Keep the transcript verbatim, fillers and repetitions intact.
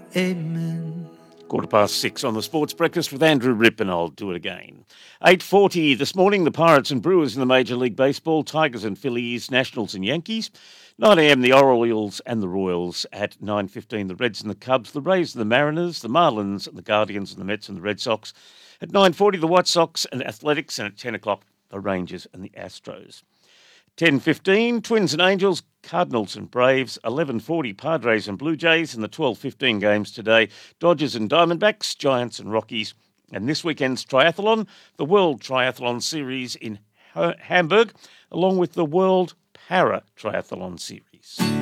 Amen. Quarter past six on the Sports Breakfast with Andrew Ripp, and I'll do it again. eight forty this morning, the Pirates and Brewers in the Major League Baseball, Tigers and Phillies, Nationals and Yankees. nine a.m, the Orioles and the Royals. At nine fifteen, the Reds and the Cubs, the Rays and the Mariners, the Marlins and the Guardians and the Mets and the Red Sox. At nine forty, the White Sox and Athletics, and at ten o'clock, the Rangers and the Astros. ten fifteen, Twins and Angels, Cardinals and Braves. eleven forty, Padres and Blue Jays. And the twelve fifteen games today, Dodgers and Diamondbacks, Giants and Rockies. And this weekend's triathlon, the World Triathlon Series in Hamburg, along with the World Para Triathlon Series.